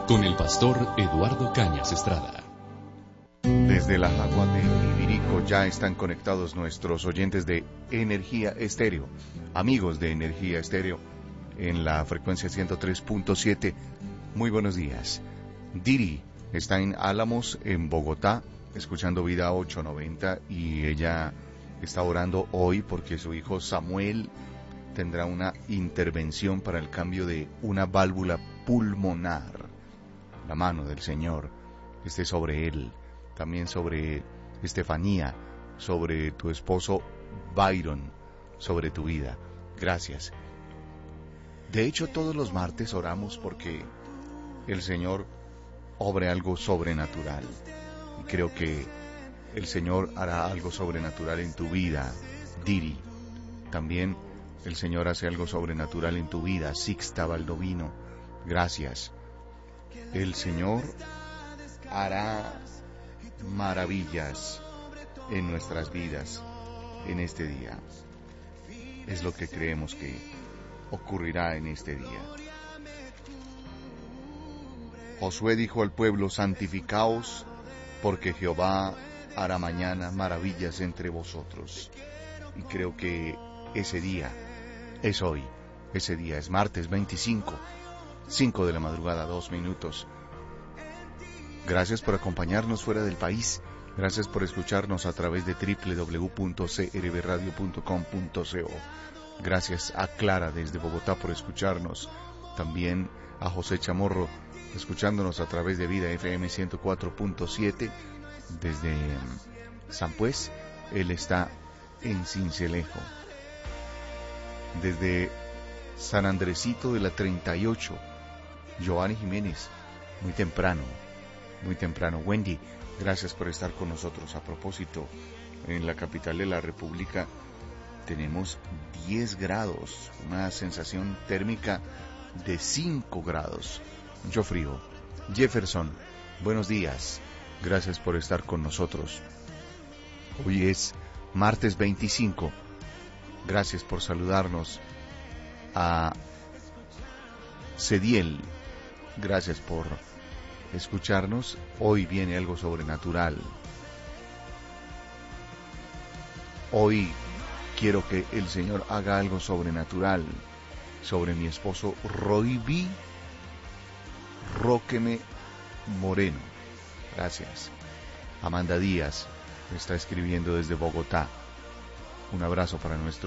con el pastor Eduardo Cañas Estrada. Desde la Jagua de Ibirico ya están conectados nuestros oyentes de Energía Estéreo, amigos de Energía Estéreo, en la frecuencia 103.7. Muy buenos días. Diri está en Álamos, en Bogotá, escuchando Vida 890, y ella está orando hoy porque su hijo Samuel tendrá una intervención para el cambio de una válvula pulmonar. La mano del Señor esté sobre él, también sobre Estefanía, sobre tu esposo Byron, sobre tu vida. Gracias. De hecho, todos los martes oramos porque el Señor obre algo sobrenatural. Y creo que el Señor hará algo sobrenatural en tu vida, Diri. También el Señor hace algo sobrenatural en tu vida, Sixta Baldovino. Gracias. El Señor hará maravillas en nuestras vidas en este día. Es lo que creemos que ocurrirá en este día. Josué dijo al pueblo: santificaos, porque Jehová hará mañana maravillas entre vosotros. Y creo que ese día es hoy. Ese día es martes 25, 5 de la madrugada, 2 minutos. Gracias por acompañarnos fuera del país. Gracias por escucharnos a través de www.crbradio.com.co. Gracias a Clara desde Bogotá por escucharnos. También a José Chamorro, escuchándonos a través de Vida FM 104.7 desde San Pues. Él está en Cincelejo. Desde San Andresito de la 38, Giovanni Jiménez, muy temprano. Wendy, gracias por estar con nosotros. A propósito, en la capital de la República tenemos 10 grados, una sensación térmica de 5 grados. Mucho frío. Jefferson, buenos días. Gracias por estar con nosotros. Hoy es martes 25. Gracias por saludarnos. A Cediel, gracias por escucharnos. Hoy viene algo sobrenatural. Hoy quiero que el Señor haga algo sobrenatural sobre mi esposo Roiby Roqueme Moreno. Gracias. Amanda Díaz me está escribiendo desde Bogotá. Un abrazo para nuestro